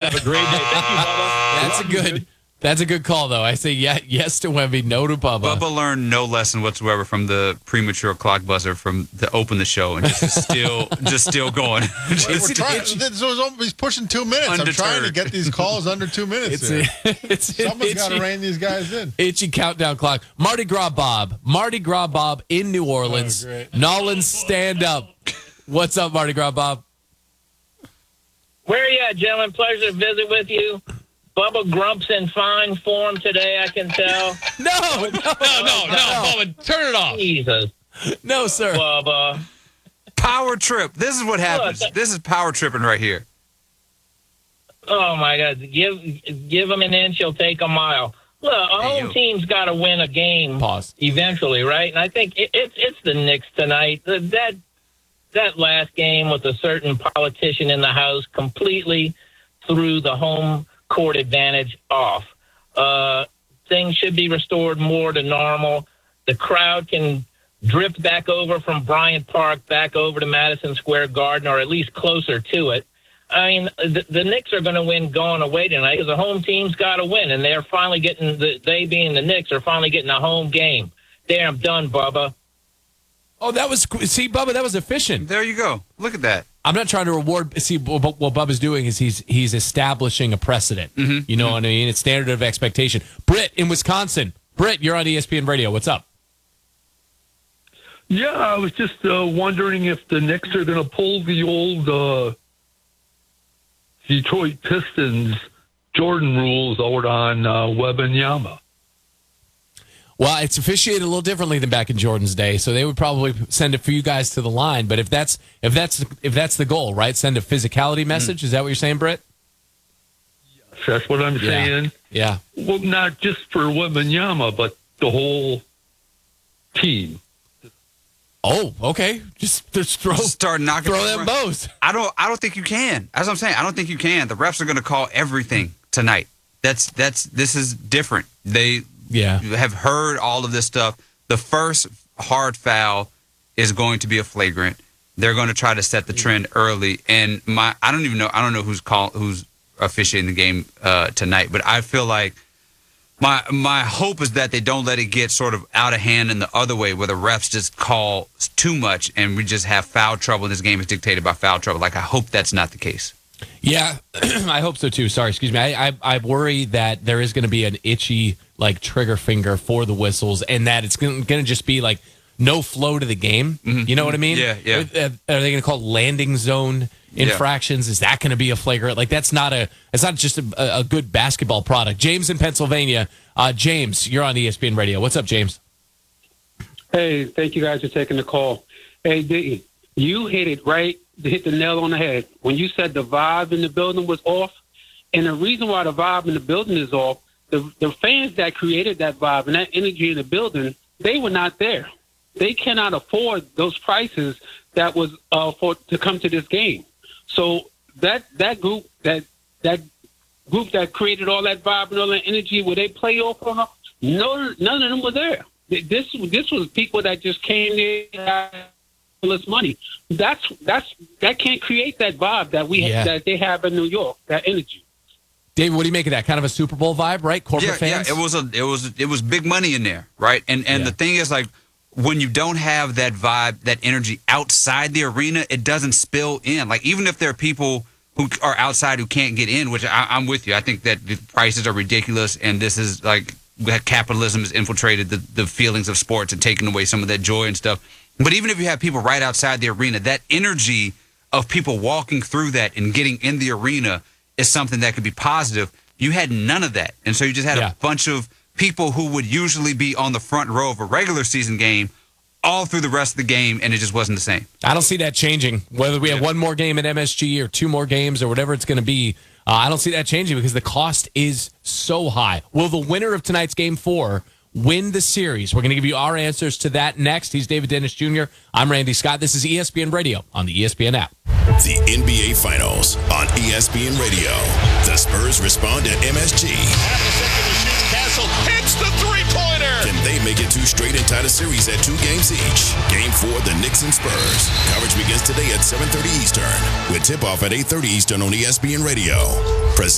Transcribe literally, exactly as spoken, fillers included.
Have a great day. Thank you, Bubba. That's a good. That's a good call, though. I say yeah, yes to Wemby, no to Bubba. Bubba learned no lesson whatsoever from the premature clock buzzer from to open the show, and just is still just still going. We're, we're trying, this was almost, he's pushing two minutes. Undeterred. I'm trying to get these calls under two minutes. It's, here. a, it's Someone's got to rein these guys in. Itchy countdown clock. Mardi Gras Bob. Mardi Gras Bob in New Orleans. Oh, Nolan, stand up. What's up, Mardi Gras Bob? Where are you at, gentlemen? Pleasure to visit with you. Bubba Grump's in fine form today, I can tell. No, no, No, no, no, Bubba, turn it off. Jesus, no, sir. Bubba. Power trip. This is what happens. This is power tripping right here. Oh, my God. Give give him an inch, he'll take a mile. Look, a Hey, home yo. team's got to win a game Pause. eventually, right? And I think it, it's it's the Knicks tonight. The- That that last game with a certain politician in the house completely threw the home court advantage off. Uh, things should be restored more to normal. The crowd can drift back over from Bryant Park back over to Madison Square Garden, or at least closer to it. I mean, the, the Knicks are going to win going away tonight because the home team's got to win, and they're finally getting, the, they being the Knicks, are finally getting a home game. There, I'm done, Bubba. Oh, that was, see, Bubba, that was efficient. There you go. Look at that. I'm not trying to reward. See, what what Bubba's doing is he's he's establishing a precedent. Mm-hmm. You know mm-hmm. what I mean? It's standard of expectation. Britt in Wisconsin. Britt, you're on E S P N Radio. What's up? Yeah, I was just uh, wondering if the Knicks are going to pull the old uh, Detroit Pistons Jordan rules out on uh, Wembanyama. Well, it's officiated a little differently than back in Jordan's day, so they would probably send it for you guys to the line. But if that's if that's if that's the goal, right? Send a physicality message. Mm. Is that what you're saying, Britt? Yes, that's what I'm yeah. saying. Yeah. Well, not just for Wembanyama, but the whole team. Oh, okay. Just, just throw Just start knocking. Throw them both. I don't. I don't think you can. As I'm saying, I don't think you can. The refs are going to call everything tonight. That's that's. This is different. They. Yeah. have heard all of this stuff. The first hard foul is going to be a flagrant. They're going to try to set the trend early. And my, I don't even know. I don't know who's call, who's officiating the game uh, tonight. But I feel like my my hope is that they don't let it get sort of out of hand in the other way, where the refs just call too much and we just have foul trouble. And this game is dictated by foul trouble. Like, I hope that's not the case. Yeah, I hope so too. Sorry, excuse me. I I, I worry that there is going to be an itchy like trigger finger for the whistles, and that it's going to just be like no flow to the game. Mm-hmm. You know what I mean? Yeah, yeah. Are, are they going to call landing zone infractions? Yeah. Is that going to be a flagrant? Like that's not a. It's not just a, a good basketball product. James in Pennsylvania. Uh, James, you're on E S P N Radio. What's up, James? Hey, thank you guys for taking the call. Hey, D, you hit it right. Hit the nail on the head when you said the vibe in the building was off. And the reason why the vibe in the building is off, the, the fans that created that vibe and that energy in the building, they were not there. They cannot afford those prices that was uh, for to come to this game. So that that group that that group that created all that vibe and all that energy, where they play off on, no, none of them were there. This this was people that just came there. This money, that's that's that can't create that vibe that we yeah. that they have in New York. That energy. David, what do you make of that? Kind of a Super Bowl vibe, right? Corporate yeah, fans. Yeah, it was a it was it was big money in there, right? And and yeah. the thing is, like, when you don't have that vibe, that energy outside the arena, it doesn't spill in. Like, even if there are people who are outside who can't get in, which I, I'm with you. I think that the prices are ridiculous, and this is like capitalism has infiltrated the the feelings of sports and taken away some of that joy and stuff. But even if you have people right outside the arena, that energy of people walking through that and getting in the arena is something that could be positive. You had none of that. And so you just had yeah. a bunch of people who would usually be on the front row of a regular season game all through the rest of the game, and it just wasn't the same. I don't see that changing. Whether we have one more game at M S G or two more games or whatever it's going to be, uh, I don't see that changing because the cost is so high. Will the winner of tonight's game four win the series? We're going to give you our answers to that next. He's David Dennis Junior I'm Randy Scott. This is E S P N Radio on the E S P N app. The N B A Finals on E S P N Radio. The Spurs respond to M S G. Half a second to shoot. Castle hits the three-pointer. Can they make it two straight and tie the series at two games each? Game four, the Knicks and Spurs. Coverage begins today at seven thirty Eastern with tip-off at eight thirty Eastern on E S P N Radio. Present